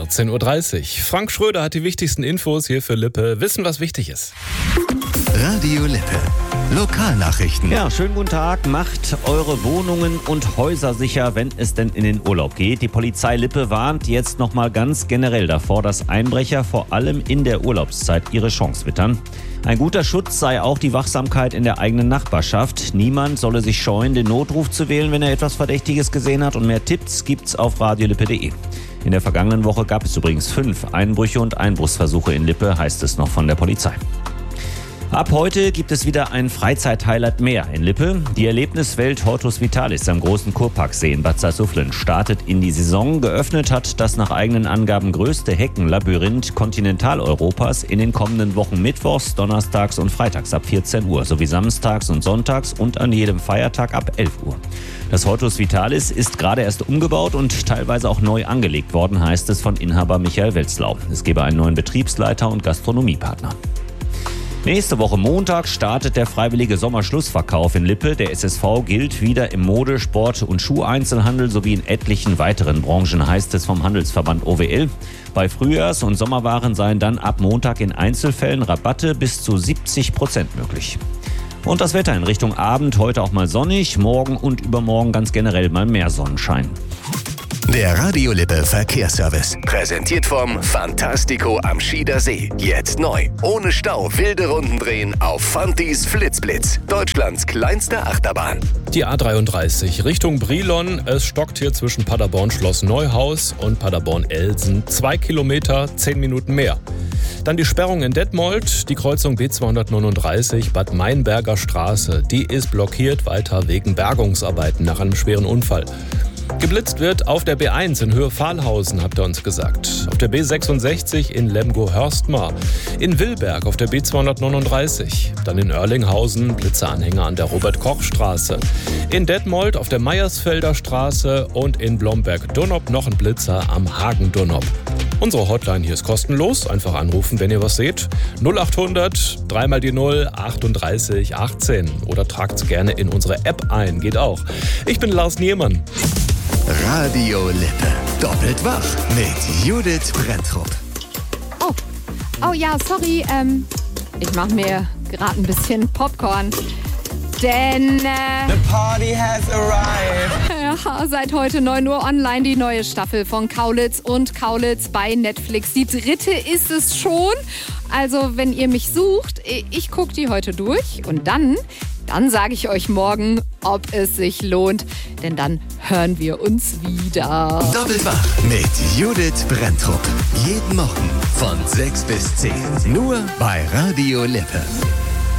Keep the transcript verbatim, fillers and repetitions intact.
vierzehn Uhr dreißig. Frank Schröder hat die wichtigsten Infos hier für Lippe. Wissen, was wichtig ist. Radio Lippe. Lokalnachrichten. Ja, schönen guten Tag. Macht eure Wohnungen und Häuser sicher, wenn es denn in den Urlaub geht. Die Polizei Lippe warnt jetzt nochmal ganz generell davor, dass Einbrecher vor allem in der Urlaubszeit ihre Chance wittern. Ein guter Schutz sei auch die Wachsamkeit in der eigenen Nachbarschaft. Niemand solle sich scheuen, den Notruf zu wählen, wenn er etwas Verdächtiges gesehen hat. Und mehr Tipps gibt's auf radiolippe punkt de. In der vergangenen Woche gab es übrigens fünf Einbrüche und Einbruchsversuche in Lippe, heißt es noch von der Polizei. Ab heute gibt es wieder ein Freizeit-Highlight mehr in Lippe. Die Erlebniswelt Hortus Vitalis am großen Kurparksee in Bad Salzuflen startet in die Saison. Geöffnet hat das nach eigenen Angaben größte Heckenlabyrinth Kontinentaleuropas in den kommenden Wochen mittwochs, donnerstags und freitags ab vierzehn Uhr sowie samstags und sonntags und an jedem Feiertag ab elf Uhr. Das Hortus Vitalis ist gerade erst umgebaut und teilweise auch neu angelegt worden, heißt es von Inhaber Michael Welzlau. Es gebe einen neuen Betriebsleiter und Gastronomiepartner. Nächste Woche Montag startet der freiwillige Sommerschlussverkauf in Lippe. Der S S V gilt wieder im Mode-, Sport- und Schuheinzelhandel sowie in etlichen weiteren Branchen, heißt es vom Handelsverband O W L. Bei Frühjahrs- und Sommerwaren seien dann ab Montag in Einzelfällen Rabatte bis zu siebzig Prozent möglich. Und das Wetter in Richtung Abend, heute auch mal sonnig, morgen und übermorgen ganz generell mal mehr Sonnenschein. Der Radio Lippe Verkehrsservice. Präsentiert vom Fantastico am Schieder See. Jetzt neu. Ohne Stau wilde Runden drehen auf Fantis Flitzblitz. Deutschlands kleinste Achterbahn. Die A dreiunddreißig Richtung Brilon. Es stockt hier zwischen Paderborn-Schloss Neuhaus und Paderborn-Elsen. Zwei Kilometer, zehn Minuten mehr. Dann die Sperrung in Detmold, die Kreuzung B zweihundertneununddreißig, Bad Meinberger Straße. Die ist blockiert weiter wegen Bergungsarbeiten nach einem schweren Unfall. Geblitzt wird auf der B eins in Höhe Pfahlhausen, habt ihr uns gesagt. Auf der B sechsundsechzig in Lemgo-Hörstmar. In Willberg auf der B zweihundertneununddreißig. Dann in Oerlinghausen Blitzeranhänger an der Robert-Koch-Straße. In Detmold auf der Meiersfelder Straße und in Blomberg-Donop noch ein Blitzer am Hagen-Donop. Unsere Hotline hier ist kostenlos. Einfach anrufen, wenn ihr was seht. null achthundert, dreimal die null, achtunddreißig achtzehn. Oder tragt's gerne in unsere App ein. Geht auch. Ich bin Lars Niemann. Radio Lippe. Doppelt wach mit Judith Brenntrup. Oh, oh ja, sorry. Ähm, ich mache mir gerade ein bisschen Popcorn. Denn äh, The party has arrived. Ja, seit heute neun Uhr online die neue Staffel von Kaulitz und Kaulitz bei Netflix. Die dritte ist es schon. Also wenn ihr mich sucht, ich gucke die heute durch und dann, dann sage ich euch morgen, ob es sich lohnt. Denn dann hören wir uns wieder. Doppelt wach mit Judith Brenntrup. Jeden Morgen von sechs bis zehn. Nur bei Radio Lippe.